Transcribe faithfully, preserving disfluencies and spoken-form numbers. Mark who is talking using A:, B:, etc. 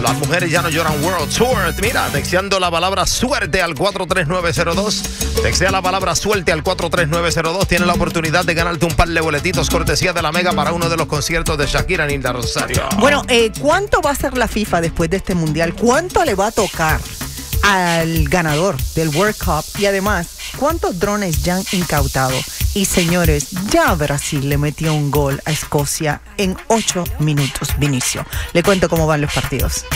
A: Las mujeres ya no lloran World Tour. Mira, texteando la palabra suerte al cuatro tres nueve cero dos. Textea la palabra suerte al cuatro tres nueve cero dos. Tienes la oportunidad de ganarte un par de boletitos cortesía de la Mega para uno de los conciertos de Shakira Nilda Rosario.
B: Bueno, eh, ¿cuánto va a ser la FIFA después de este mundial? ¿Cuánto le va a tocar al ganador del World Cup? Y además, ¿cuántos drones ya han incautado? Y señores, ya Brasil le metió un gol a Escocia en ocho minutos, Vinicio. Le cuento cómo van los partidos.